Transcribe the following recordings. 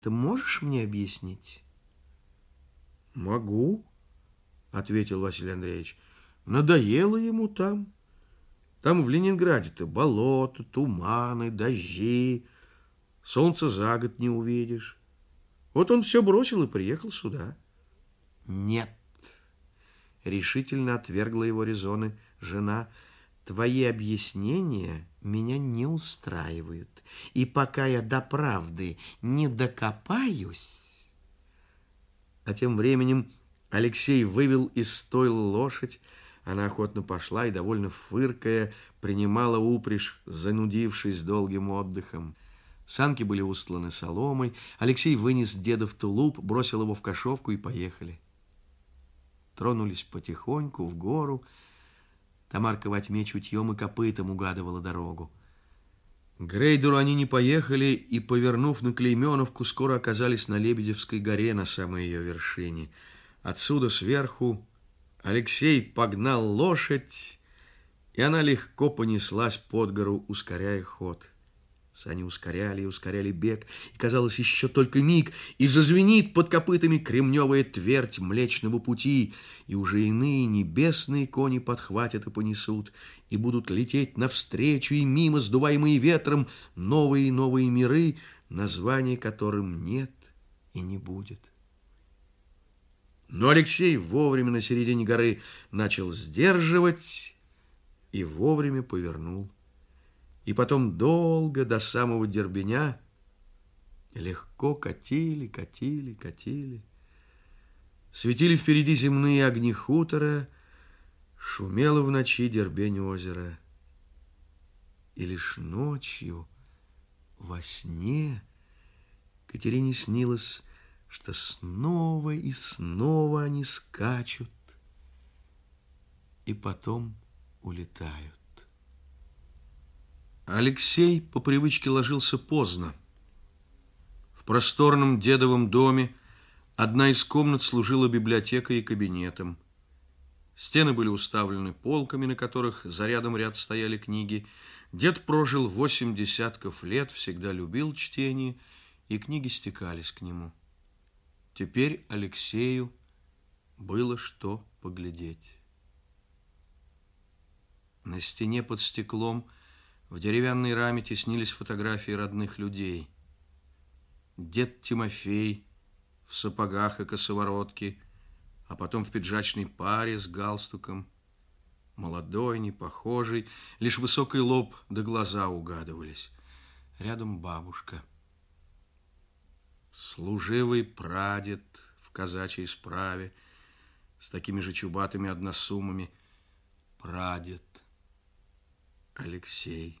Ты можешь мне объяснить? Могу, ответил Василий Андреевич. Надоело ему там. Там в Ленинграде-то болото, туманы, дожди. Солнца за год не увидишь. Вот он все бросил и приехал сюда. Нет, решительно отвергла его резоны жена. Твои объяснения меня не устраивают. И пока я до правды не докопаюсь... А тем временем Алексей вывел из стойла лошадь. Она охотно пошла и, довольно фыркая, принимала упряжь, занудившись долгим отдыхом. Санки были устланы соломой. Алексей вынес деда в тулуп, бросил его в кошовку и поехали. Тронулись потихоньку в гору. Тамарка во тьме чутьем и копытом угадывала дорогу. К Грейдеру они не поехали и, повернув на Клейменовку, скоро оказались на Лебедевской горе, на самой ее вершине. Отсюда, сверху, Алексей погнал лошадь, и она легко понеслась под гору, ускоряя ход. Сани ускоряли и ускоряли бег, и, казалось, еще только миг, и зазвенит под копытами кремневая твердь Млечного Пути, и уже иные небесные кони подхватят и понесут, и будут лететь навстречу и мимо, сдуваемые ветром, новые и новые миры, названия которым нет и не будет. Но Алексей вовремя на середине горы начал сдерживать и вовремя повернул. И потом долго, до самого Дербеня, легко катили, катили, катили. Светили впереди земные огни хутора, шумело в ночи Дербень озера. И лишь ночью, во сне, Катерине снилось, что снова и снова они скачут и потом улетают. Алексей по привычке ложился поздно. В просторном дедовом доме одна из комнат служила библиотекой и кабинетом. Стены были уставлены полками, на которых за рядом ряд стояли книги. Дед прожил 8 десятков лет, всегда любил чтение, и книги стекались к нему. Теперь Алексею было что поглядеть. На стене под стеклом в деревянной раме теснились фотографии родных людей. Дед Тимофей в сапогах и косоворотке, а потом в пиджачной паре с галстуком. Молодой, непохожий, лишь высокий лоб да глаза угадывались. Рядом бабушка. Служивый прадед в казачьей справе с такими же чубатыми односумами. Прадед Алексей.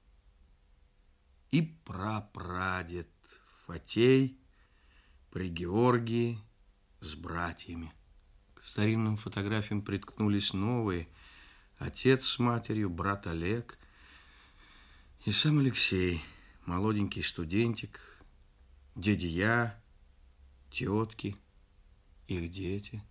И прапрадед Фатей при Георгии с братьями. К старинным фотографиям приткнулись новые. Отец с матерью, брат Олег и сам Алексей, молоденький студентик, дядя, тетки, их дети.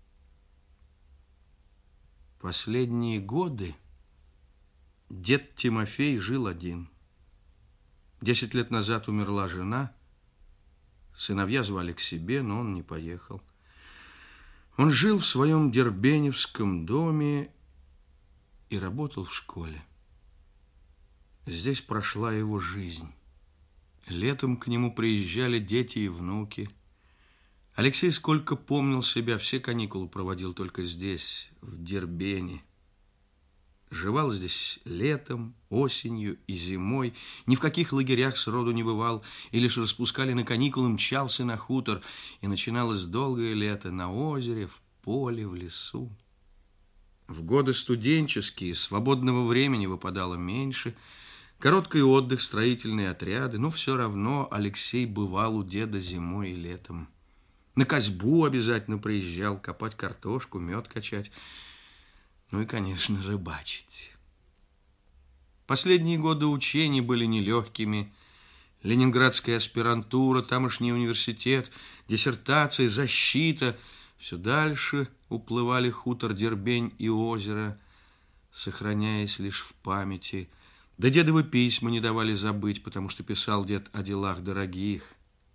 Последние годы дед Тимофей жил один. 10 лет назад умерла жена, сыновья звали к себе, но он не поехал. Он жил в своем дербеневском доме и работал в школе. Здесь прошла его жизнь. Летом к нему приезжали дети и внуки. Алексей, сколько помнил себя, все каникулы проводил только здесь, в Дербене. Жевал здесь летом, осенью и зимой, ни в каких лагерях сроду не бывал, и лишь распускали на каникулы, мчался на хутор, и начиналось долгое лето на озере, в поле, в лесу. В годы студенческие свободного времени выпадало меньше, короткий отдых, строительные отряды, но все равно Алексей бывал у деда зимой и летом. На косьбу обязательно приезжал, копать картошку, мед качать. Ну и, конечно, рыбачить. Последние годы учений были нелегкими. Ленинградская аспирантура, тамошний университет, диссертация, защита. Все дальше уплывали хутор Дербень и озеро, сохраняясь лишь в памяти. Да дедовы письма не давали забыть, потому что писал дед о делах дорогих.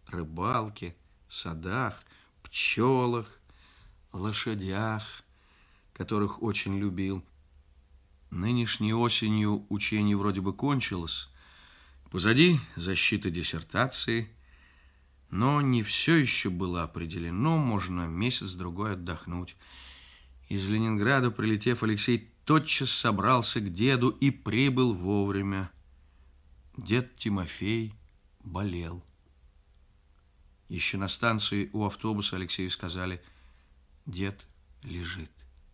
рыбалке, садах, пчелах, лошадях, которых очень любил. Нынешней осенью учение вроде бы кончилось. Позади защита диссертации, но не все еще было определено, можно месяц-другой отдохнуть. Из Ленинграда, прилетев, Алексей тотчас собрался к деду и прибыл вовремя. Дед Тимофей болел. Еще на станции у автобуса Алексею сказали: дед лежит.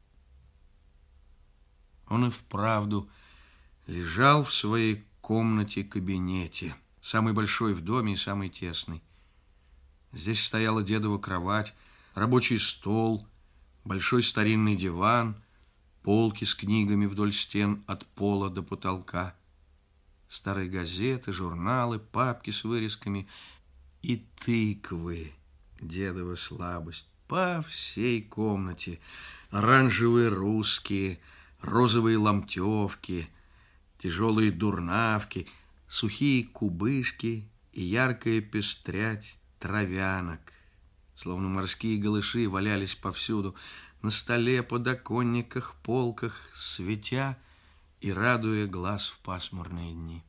Он и вправду лежал в своей комнате-кабинете, самой большой в доме и самой тесной. Здесь стояла дедова кровать, рабочий стол, большой старинный диван, полки с книгами вдоль стен от пола до потолка, старые газеты, журналы, папки с вырезками и тыквы, дедова слабость, по всей комнате. Оранжевые русские, розовые ломтевки, тяжелые дурнавки, сухие кубышки и яркая пестрять травянок, словно морские голыши, валялись повсюду, на столе, подоконниках, полках, светя и радуя глаз в пасмурные дни.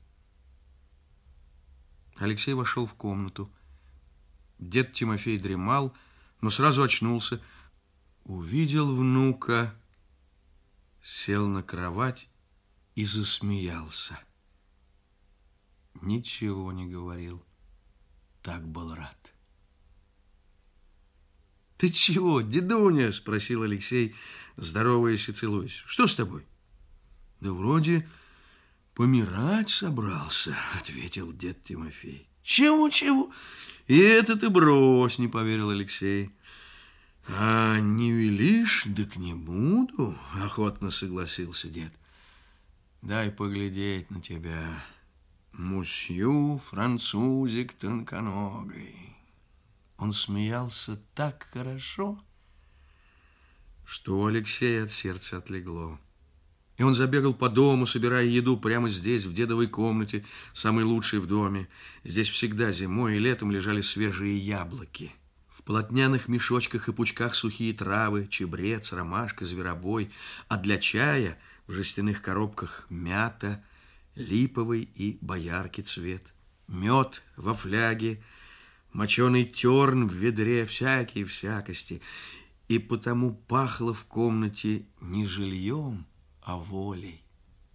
Алексей вошел в комнату. Дед Тимофей дремал, но сразу очнулся, увидел внука, сел на кровать и засмеялся. Ничего не говорил, так был рад. «Ты чего, дедуня?» – спросил Алексей, здороваясь и целуясь. «Что с тобой?» «Да вроде помирать собрался», – ответил дед Тимофей. «Чего? И это ты брось», – не поверил Алексей. «А не велишь, так не буду», – охотно согласился дед. «Дай поглядеть на тебя, мусью французик тонконогий». Он смеялся так хорошо, что у Алексея от сердца отлегло. И он забегал по дому, собирая еду прямо здесь, в дедовой комнате, самой лучшей в доме. Здесь всегда зимой и летом лежали свежие яблоки. В полотняных мешочках и пучках сухие травы, чебрец, ромашка, зверобой. А для чая в жестяных коробках мята, липовый и боярки цвет. Мед во фляге, моченый терн в ведре, всякие всякости. И потому пахло в комнате не жильем, а волей.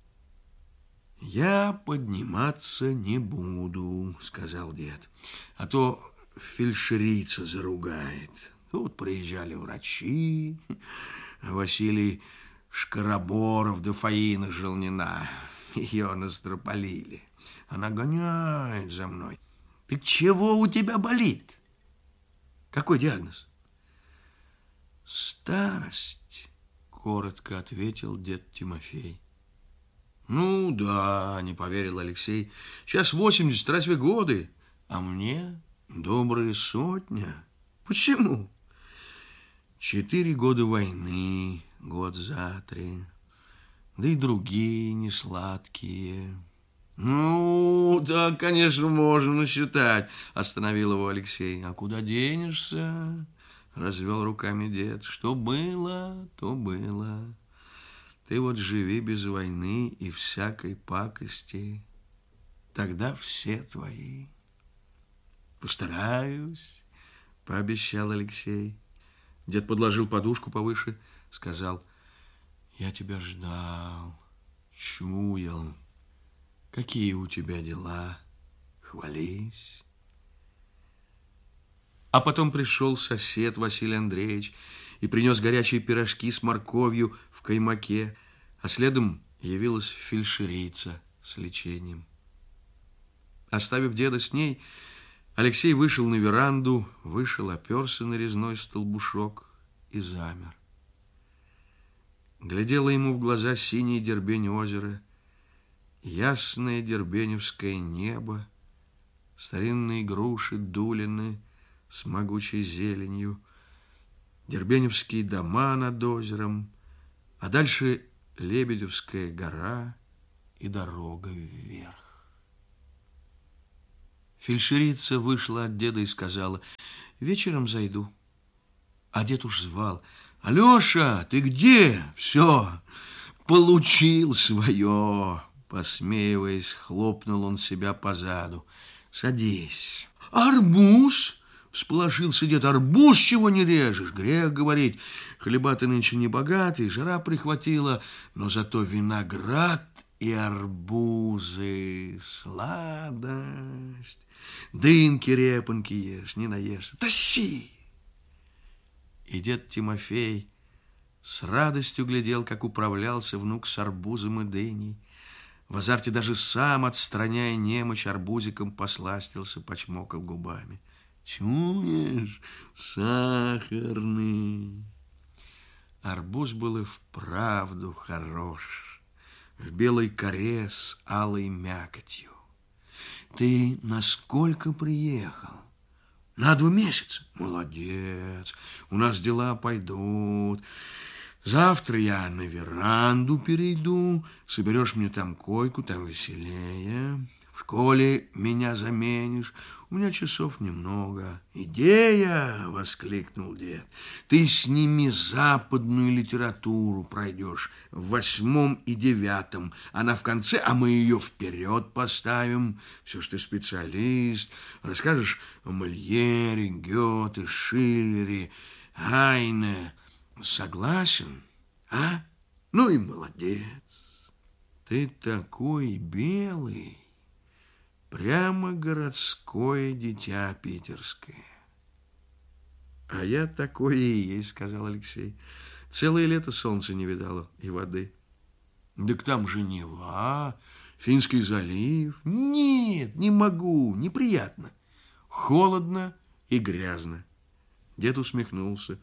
«Я подниматься не буду», — сказал дед, «а то фельдшерица заругает. Тут приезжали врачи, Василий Шкароборов да Фаина Желнина. Ее настропалили. Она гоняет за мной. Так чего у тебя болит? Какой диагноз?» «Старость», — коротко ответил дед Тимофей. «Ну да», — не поверил Алексей. «Сейчас 80, разве годы? А мне добрые 100. Почему?» 4 года войны, год за 3, да и другие несладкие». «Ну, да, конечно, можно насчитать», — остановил его Алексей. «А куда денешься?» — развел руками дед. «Что было, то было. Ты вот живи без войны и всякой пакости, тогда все твои». «Постараюсь», — пообещал Алексей. Дед подложил подушку повыше, сказал: «Я тебя ждал, чуял. Какие у тебя дела? Хвались». А потом пришел сосед Василий Андреевич и принес горячие пирожки с морковью в каймаке, а следом явилась фельдшерица с лечением. Оставив деда с ней, Алексей вышел на веранду, оперся на резной столбушок и замер. Глядело ему в глаза синее Дербень озера, ясное дербеневское небо, старинные груши дулины с могучей зеленью, дербеневские дома над озером, а дальше Лебедевская гора и дорога вверх. Фельдшерица вышла от деда и сказала: вечером зайду. А дед уж звал: Алеша, ты где? Все, получил свое. Посмеиваясь, хлопнул он себя по заду. Садись. Арбуз? Всполошился дед. Арбуз чего не режешь? Грех говорить. Хлеба ты нынче не богатый, жара прихватила, но зато виноград и арбузы, сладость. Дынки, репонки ешь, не наешься. Тащи! И дед Тимофей с радостью глядел, как управлялся внук с арбузом и дыней. В азарте даже сам, отстраняя немочь, арбузиком посластился, почмокал губами. Чуешь, сахарный. Арбуз был и вправду хорош, в белой коре с алой мякотью. Ты на сколько приехал? На 2 месяца. Молодец. У нас дела пойдут. Завтра я на веранду перейду. Соберешь мне там койку, там веселее. В школе меня заменишь. У меня часов немного. Идея! Воскликнул дед. Ты с ними западную литературу пройдешь в 8 и 9. Она в конце, а мы ее вперед поставим. Все, что ты специалист. Расскажешь о Мольере, Гёте, Шиллере, Гайне. Согласен, а? Ну и молодец. Ты такой белый, прямо городское дитя питерское. А я такой и есть, сказал Алексей. Целое лето солнца не видало и воды. Так там же Нева, Финский залив. Нет, не могу, неприятно. Холодно и грязно. Дед усмехнулся.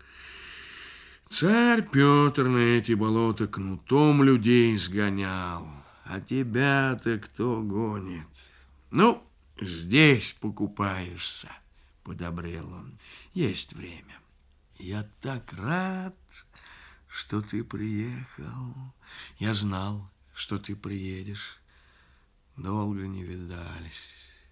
Царь Петр на эти болота кнутом людей сгонял, а тебя-то кто гонит? Ну, здесь покупаешься, подобрел он. Есть время. Я так рад, что ты приехал. Я знал, что ты приедешь. Долго не видались.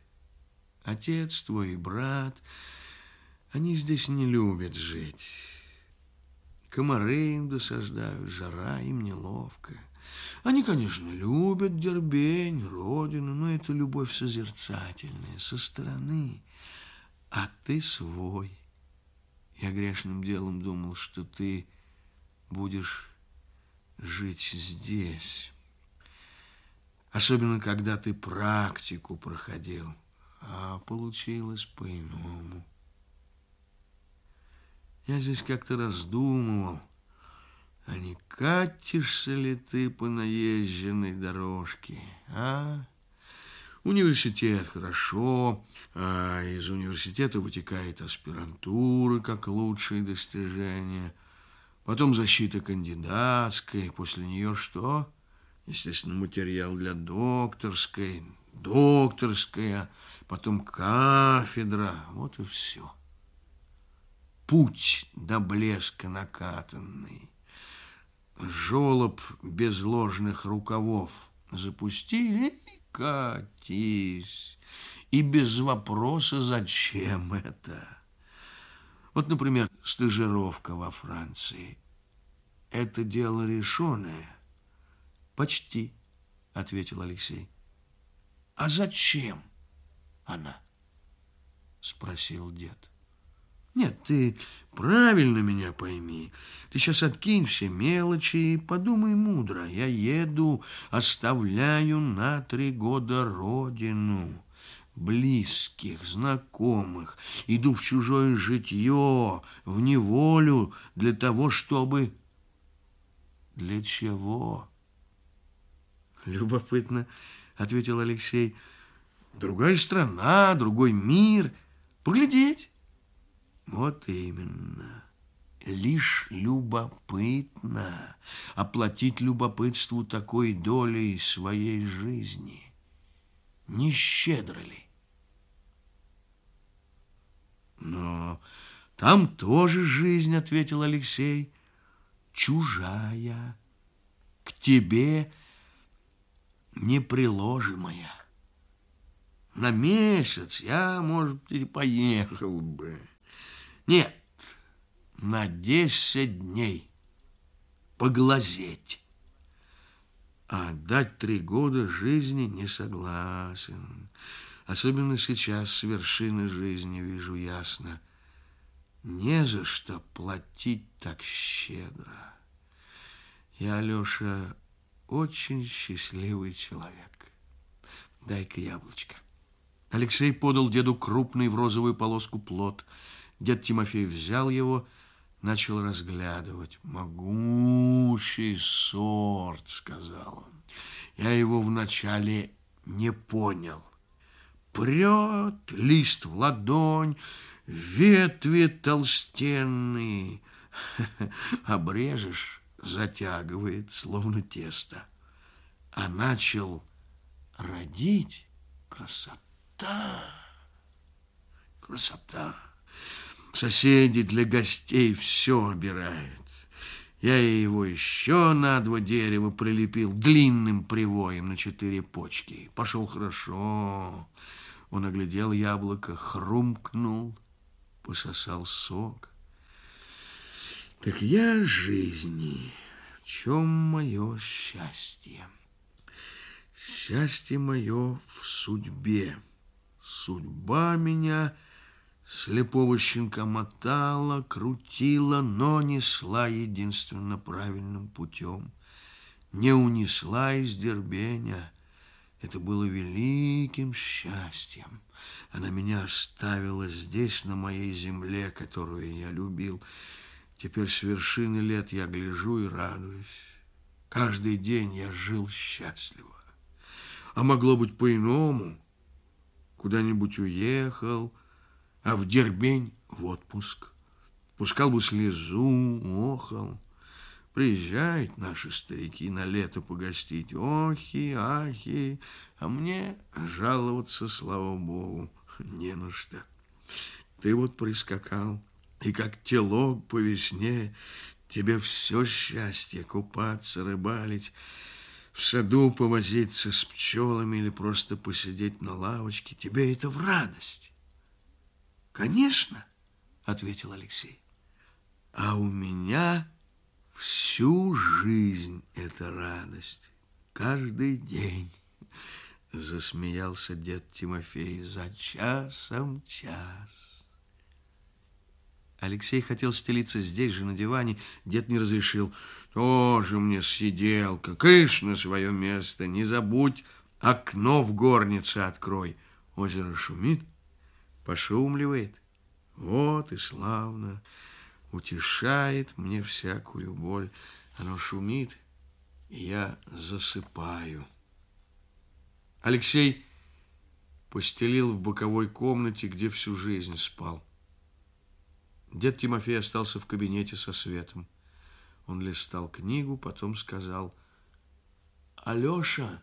Отец твой и брат, они здесь не любят жить. Комары им досаждают, жара им неловко. Они, конечно, любят Дербень, родину, но это любовь созерцательная, со стороны. А ты свой. Я грешным делом думал, что ты будешь жить здесь. Особенно, когда ты практику проходил. А получилось по-иному. Я здесь как-то раздумывал, а не катишься ли ты по наезженной дорожке, а? Университет хорошо, а из университета вытекает аспирантура как лучшие достижения. Потом защита кандидатской, после нее что? Естественно, материал для докторской, докторская, потом кафедра, вот и все. Путь до блеска накатанный. Жолоб без ложных рукавов запустили и катись. И без вопроса, зачем это. Вот, например, стажировка во Франции. Это дело решенное? Почти, ответил Алексей. А зачем она? Спросил дед. Нет, ты правильно меня пойми. Ты сейчас откинь все мелочи и подумай мудро. Я еду, оставляю на 3 года родину, близких, знакомых. Иду в чужое житье, в неволю для того, чтобы... Для чего? Любопытно, ответил Алексей. Другая страна, другой мир. Поглядеть. Вот именно. Лишь любопытно. Оплатить любопытству такой долей своей жизни. Не щедро ли? Но там тоже жизнь, ответил Алексей. Чужая. К тебе неприложимая. на месяц я, может, и поехал бы. Нет, на 10 дней поглазеть. А отдать 3 года жизни не согласен. Особенно сейчас с вершины жизни вижу ясно. Не за что платить так щедро. Я, Алеша, очень счастливый человек. Дай-ка яблочко. Алексей подал деду крупный в розовую полоску плод. Дед Тимофей взял его, начал разглядывать. «Могущий сорт», — сказал он. «Я его вначале не понял. Прет лист в ладонь, ветви толстенные. Обрежешь, затягивает, словно тесто. А начал родить. Красота! Красота! Соседи для гостей все обирают. Я его еще на 2 дерева прилепил длинным привоем на 4 почки. Пошел хорошо. Он оглядел яблоко, хрумкнул, пососал сок. Так я жизни. В чем мое счастье? Счастье мое в судьбе. Судьба меня, слепого щенка, мотала, крутила, но несла единственно правильным путем. Не унесла из Дербеня. Это было великим счастьем. Она меня оставила здесь, на моей земле, которую я любил. Теперь с вершины лет я гляжу и радуюсь. Каждый день я жил счастливо. А могло быть по-иному. Куда-нибудь уехал, а в Дербень в отпуск. Пускал бы слезу, охал. Приезжают наши старики на лето погостить. Охи, ахи, а мне жаловаться, слава богу, не на что. Ты вот прискакал, и как телок по весне, тебе все счастье: купаться, рыбалить, в саду повозиться с пчелами или просто посидеть на лавочке. Тебе это в радость. Конечно, ответил Алексей. А у меня всю жизнь это радость. Каждый день. Засмеялся дед Тимофей. За часом час. Алексей хотел стелиться здесь же, на диване. Дед не разрешил. Тоже мне сиделка. Кыш на свое место. Не забудь, окно в горнице открой. Озеро шумит, пошумливает. Вот и славно. Утешает мне всякую боль. Оно шумит, и я засыпаю. Алексей постелил в боковой комнате, где всю жизнь спал. Дед Тимофей остался в кабинете со светом. Он листал книгу, потом сказал: Алеша,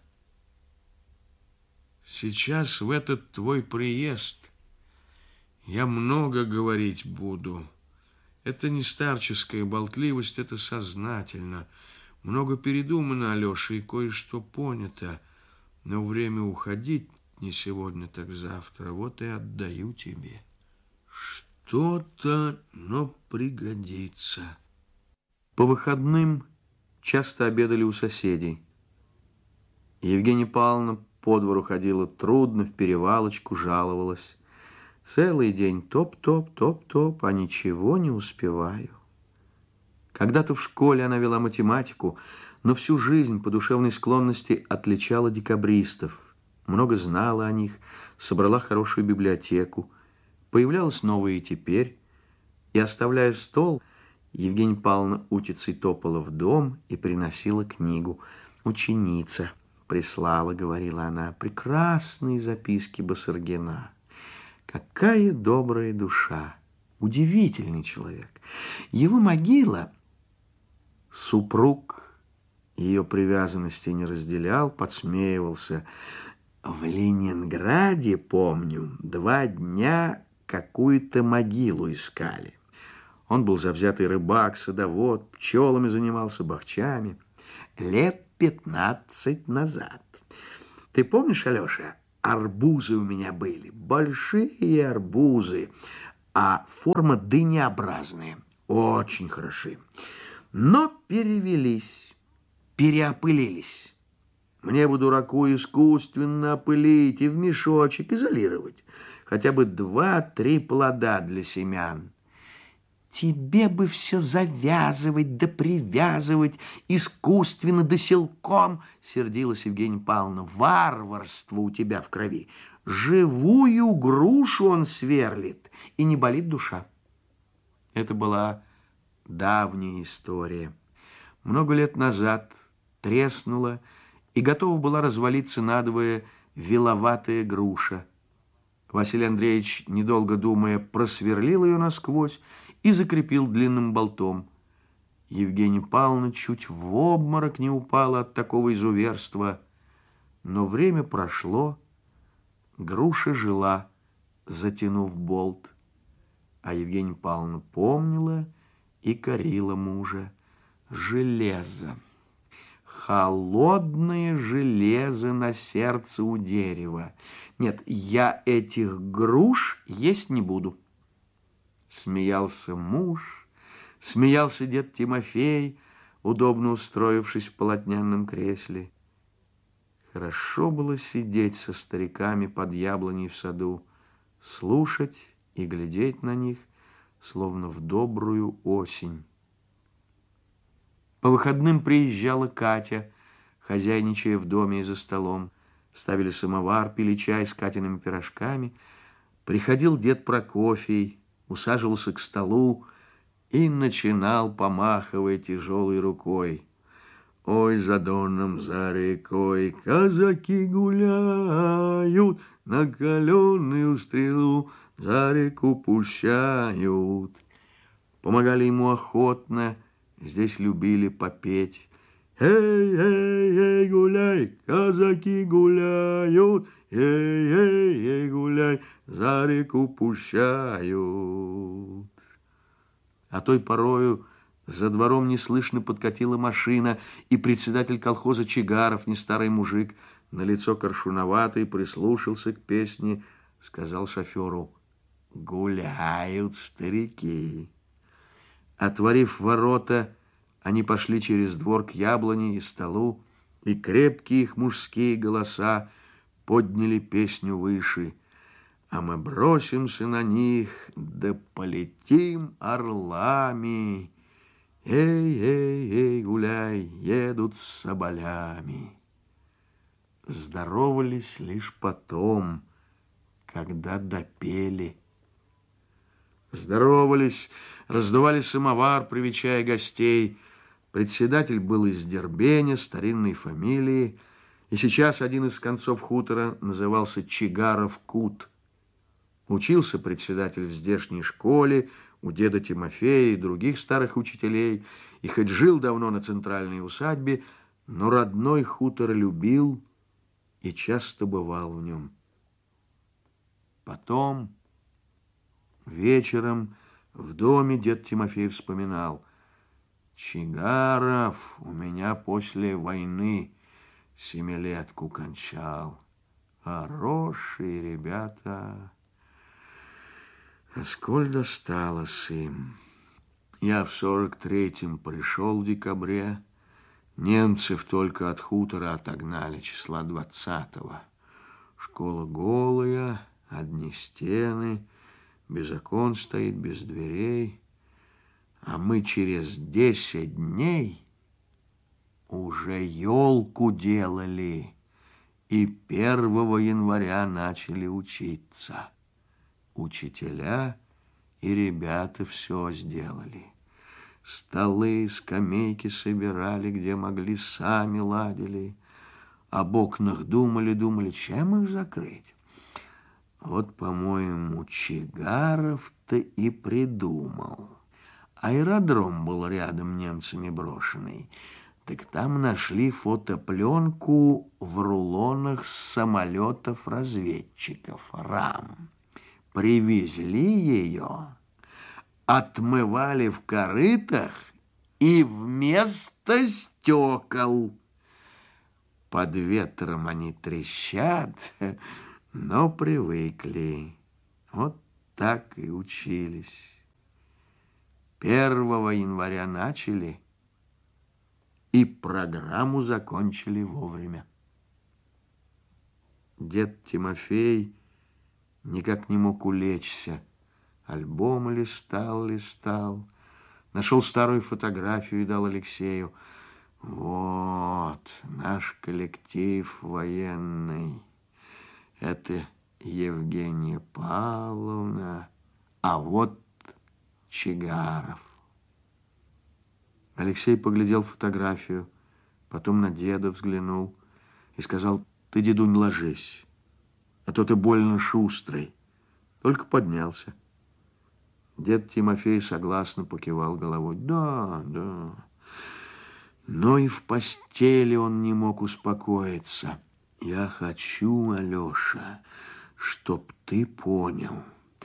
сейчас в этот твой приезд я много говорить буду. Это не старческая болтливость, это сознательно. Много передумано, Алеша, и кое-что понято. Но время уходить не сегодня, так завтра. Вот и отдаю тебе. Что-то, но пригодится. По выходным часто обедали у соседей. Евгения Павловна по двору ходила трудно, в перевалочку жаловалась. Целый день топ-топ, топ-топ, а ничего не успеваю. Когда-то в школе она вела математику, но всю жизнь по душевной склонности отличала декабристов. Много знала о них, собрала хорошую библиотеку. Появлялась новая и теперь. И, оставляя стол, Евгения Павловна утицей топала в дом и приносила книгу. «Ученица прислала», — говорила она, — «прекрасные записки Басаргина. Какая добрая душа, удивительный человек. Его могила...» Супруг ее привязанности не разделял, подсмеивался. «В Ленинграде, помню, 2 дня какую-то могилу искали. Он был завзятый рыбак, садовод, пчелами занимался, бахчами. Лет 15 назад. Ты помнишь, Алеша, Арбузы у меня были, большие арбузы, а форма дынеобразная, очень хороши. Но перевелись, переопылились. Мне бы, дураку, искусственно опылить и в мешочек изолировать. Хотя бы 2-3 плода для семян. Тебе бы все завязывать да привязывать, искусственно да силком, сердилась Евгения Павловна. Варварство у тебя в крови. Живую грушу он сверлит, и не болит душа. Это была давняя история. Много лет назад треснула и готова была развалиться надвое виловатая груша. Василий Андреевич, недолго думая, просверлил ее насквозь и закрепил длинным болтом. Евгения Павловна чуть в обморок не упала от такого изуверства, но время прошло, груша жила, затянув болт, а Евгения Павловна помнила и корила мужа. Железо, холодное железо на сердце у дерева. Нет, я этих груш есть не буду. Смеялся муж, смеялся дед Тимофей, удобно устроившись в полотняном кресле. Хорошо было сидеть со стариками под яблоней в саду, слушать и глядеть на них, словно в добрую осень. По выходным приезжала Катя, хозяйничая в доме и за столом. Ставили самовар, пили чай с Катиными пирожками. Приходил дед Прокофий, усаживался к столу и начинал, помахивая тяжелой рукой. Ой, за доном, за рекой казаки гуляют, на каленую стрелу за реку пущают. Помогали ему охотно, здесь любили попеть. Эй, эй, эй, гуляй, казаки гуляют, эй, эй, эй, гуляй, за реку пущают. А той порою за двором неслышно подкатила машина, и председатель колхоза Чигаров, не старый мужик, на лицо коршуноватый, прислушался к песне, сказал шоферу: «Гуляют старики». Отворив ворота, они пошли через двор к яблоне и столу, и крепкие их мужские голоса подняли песню выше. А мы бросимся на них, да полетим орлами. Эй, эй, эй, гуляй, едут с соболями. Здоровались лишь потом, когда допели. Здоровались, раздували самовар, привечая гостей. Председатель был из Дербеня, старинной фамилии, и сейчас один из концов хутора назывался Чигаров Кут. Учился председатель в здешней школе, у деда Тимофея и других старых учителей, и хоть жил давно на центральной усадьбе, но родной хутор любил и часто бывал в нем. Потом вечером в доме дед Тимофей вспоминал: «Чигаров у меня после войны 7-летку кончал. Хорошие ребята. А сколь досталось им. Я в 43-м пришел в декабре. Немцев только от хутора отогнали числа 20-го. Школа голая, одни стены, без окон стоит, без дверей. А мы через 10 дней уже елку делали и 1 января начали учиться. Учителя и ребята все сделали. Столы, скамейки собирали, где могли, сами ладили. Об окнах думали, чем их закрыть. Вот, по-моему, Чигаров-то и придумал. Аэродром был рядом немцами брошенный. Так там нашли фотопленку в рулонах с самолетов-разведчиков РАМ. Привезли ее, отмывали в корытах и вместо стекол. Под ветром они трещат, Но привыкли. Вот так и учились. 1 января начали и программу закончили вовремя. Дед Тимофей никак не мог улечься. Альбом листал. Нашел старую фотографию и дал Алексею. Вот, наш коллектив военный. Это Евгения Павловна, а вот Чигаров. Алексей поглядел фотографию, потом на деда взглянул и сказал: ты, дедунь, ложись, а то ты больно шустрый. Только поднялся. Дед Тимофей согласно покивал головой. Да. Но и в постели он не мог успокоиться. Я хочу, Алеша, чтоб ты понял,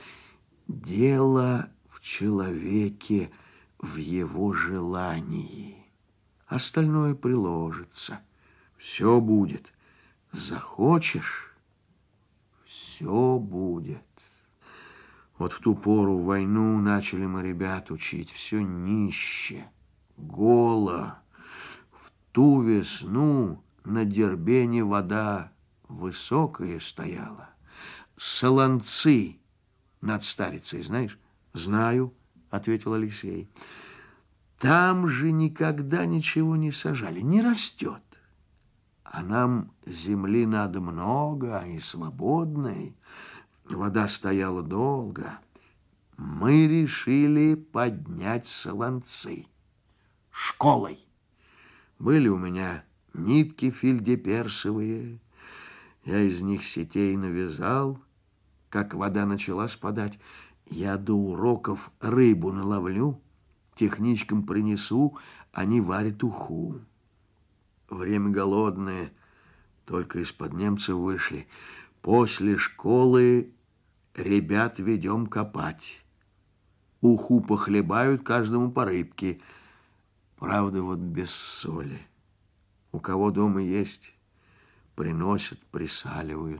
дело в человеке, в его желании. Остальное приложится. Все будет. Захочешь, все будет. Вот в ту пору войну начали мы ребят учить. Все нище, голо. В ту весну на Дербене вода высокая стояла. Солонцы над Старицей, знаешь? Знаю, ответил Алексей. Там же никогда ничего не сажали, не растет. А нам земли надо много и свободной. Вода стояла долго. Мы решили поднять солонцы школой. Были у меня нитки фельдеперсовые. Я из них сетей навязал. Как вода начала спадать, я до уроков рыбу наловлю, техничкам принесу, они варят уху. Время голодное, только из-под немцев вышли. После школы ребят ведем копать. Уху похлебают, каждому по рыбке. Правда, вот без соли. У кого дома есть, приносят, присаливают.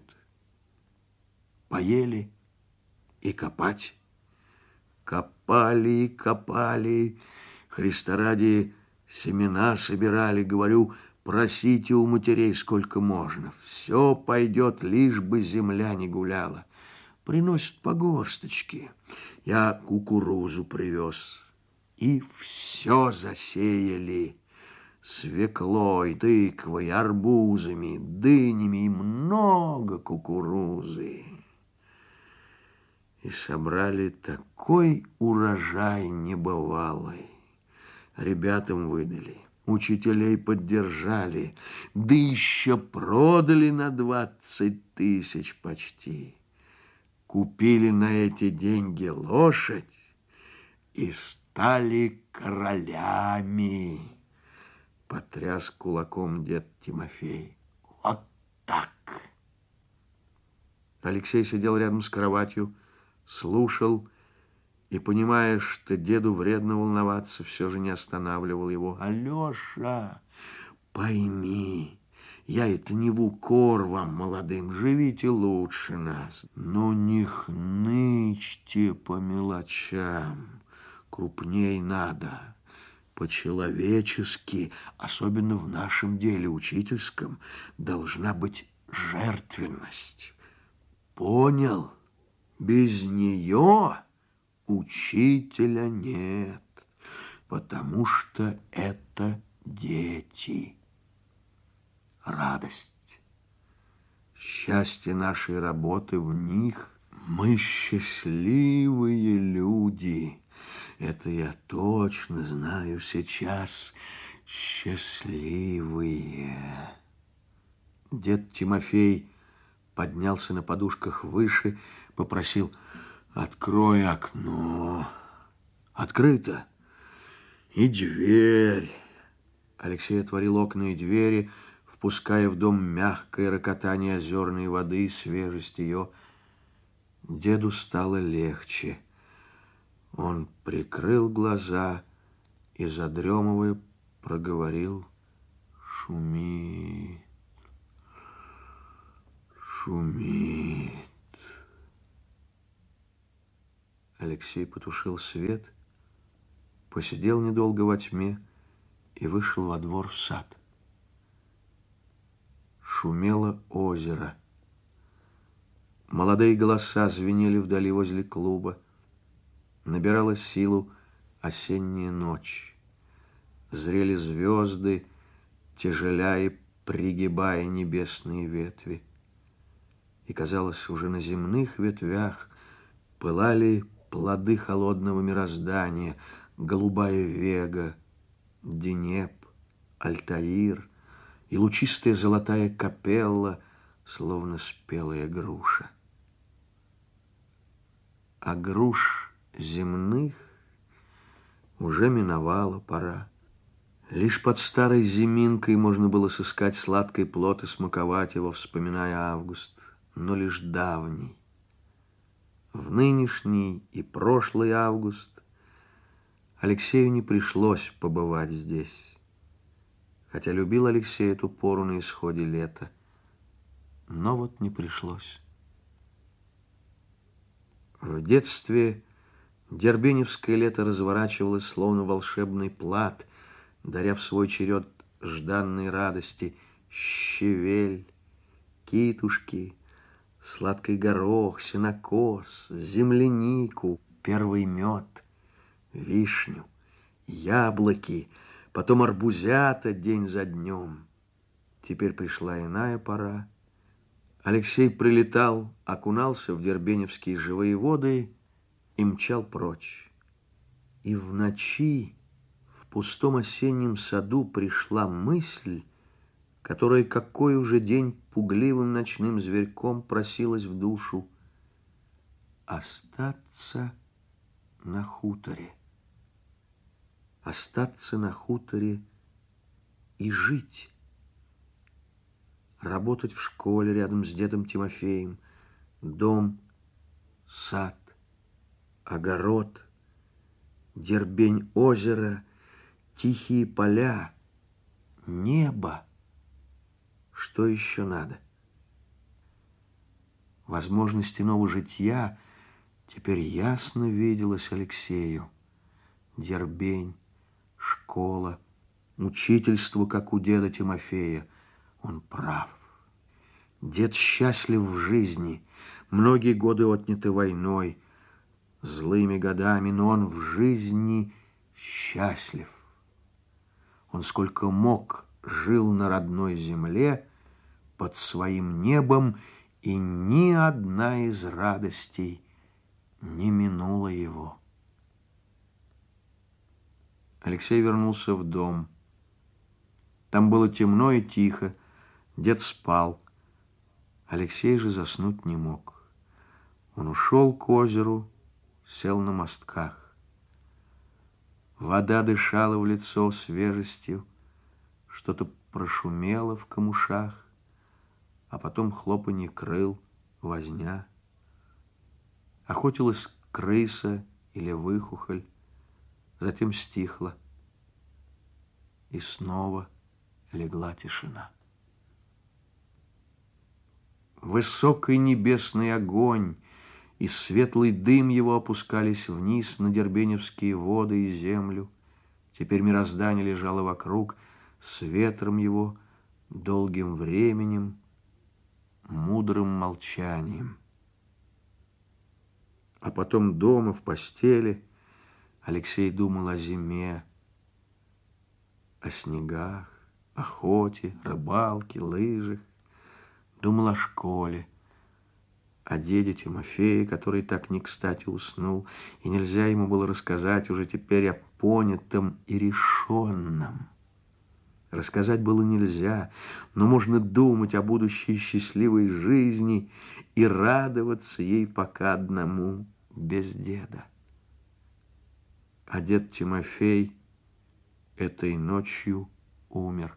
Поели и копать. Копали, Христа ради, семена собирали. Говорю, просите у матерей сколько можно. Все пойдет, лишь бы земля не гуляла. Приносят по горсточке. Я кукурузу привез. И все засеяли. Свеклой, тыквой, арбузами, дынями и много кукурузы. И собрали такой урожай небывалый. Ребятам выдали, учителей поддержали, да еще продали на 20 тысяч почти. Купили на эти деньги лошадь и стали королями. Потряс кулаком дед Тимофей. Вот так. Алексей сидел рядом с кроватью, слушал и, понимая, что деду вредно волноваться, все же не останавливал его. Алеша, пойми, я это не в укор вам, молодым, живите лучше нас, но не хнычьте по мелочам, крупней надо. По-человечески, особенно в нашем деле учительском, должна быть жертвенность. Понял? Без нее учителя нет, потому что это дети. Радость, счастье нашей работы в них. Мы счастливые люди. Это я точно знаю сейчас. Счастливые. Дед Тимофей поднялся на подушках выше, попросил: открой окно. Открыто. И дверь. Алексей отворил окна и двери, впуская в дом мягкое рокотание озерной воды и свежесть ее. Деду стало легче. Он прикрыл глаза и, задремывая, проговорил: шумит, Шумит. Алексей потушил свет, посидел недолго во тьме и вышел во двор в сад. Шумело озеро. Молодые голоса звенели вдали возле клуба. Набирала силу осенняя ночь. Зрели звезды, тяжеля и пригибая небесные ветви. И, казалось, уже на земных ветвях пылали плоды холодного мироздания, голубая Вега, Денеп, Альтаир и лучистая золотая Капелла, словно спелая груша. А груш земных уже миновала пора. Лишь под старой зиминкой можно было сыскать сладкий плод и смаковать его, вспоминая август, но лишь давний. В нынешний и прошлый август Алексею не пришлось побывать здесь, хотя любил Алексей эту пору на исходе лета, но вот не пришлось. В детстве дербеневское лето разворачивалось, словно волшебный плат, даря в свой черед жданной радости щавель, китушки, сладкий горох, сенокос, землянику, первый мед, вишню, яблоки, потом арбузята день за днем. Теперь пришла иная пора. Алексей прилетал, окунался в дербеневские живые воды и мчал прочь. И в ночи в пустом осеннем саду пришла мысль, которая какой уже день пугливым ночным зверьком просилась в душу: остаться на хуторе. Остаться на хуторе и жить. Работать в школе рядом с дедом Тимофеем. Дом, сад, огород, дербень озера, тихие поля, небо. Что еще надо? Возможность иного житья теперь ясно виделась Алексею. Дербень, школа, учительство, как у деда Тимофея. Он прав. Дед счастлив в жизни. Многие годы отняты войной, злыми годами, но он в жизни счастлив. Он сколько мог жил на родной земле, под своим небом, и ни одна из радостей не минула его. Алексей вернулся в дом. Там было темно и тихо. Дед спал. Алексей же заснуть не мог. Он ушел к озеру, сел на мостках. Вода дышала в лицо свежестью, что-то прошумело в камышах, а потом хлопанье крыл, возня. Охотилась крыса или выхухоль, затем стихла, и снова легла тишина. Высокий небесный огонь и светлый дым его опускались вниз на дербеневские воды и землю. Теперь мироздание лежало вокруг, с ветром его, долгим временем, мудрым молчанием. А потом дома, в постели, Алексей думал о зиме, о снегах, охоте, рыбалке, лыжах. Думал о школе, о деде Тимофее, который так не кстати уснул, и нельзя ему было рассказать уже теперь о понятом и решенном. Рассказать было нельзя, но можно думать о будущей счастливой жизни и радоваться ей пока одному, без деда. А дед Тимофей этой ночью умер.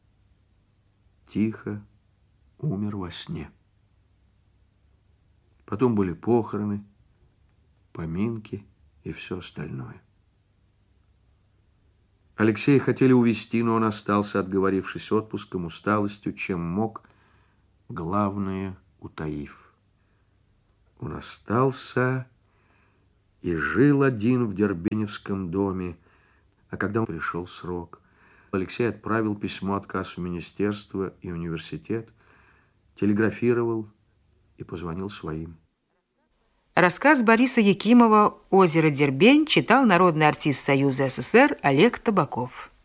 Тихо умер во сне. Потом были похороны, поминки и все остальное. Алексея хотели увезти, но он остался, отговорившись отпуском, усталостью, чем мог. Главное утаив. Он остался и жил один в Дербеневском доме, а когда пришел срок, Алексей отправил письмо отказ в министерство и университет, телеграфировал и позвонил своим. Рассказ Бориса Якимова «Озеро Дербень» читал народный артист Союза СССР Олег Табаков.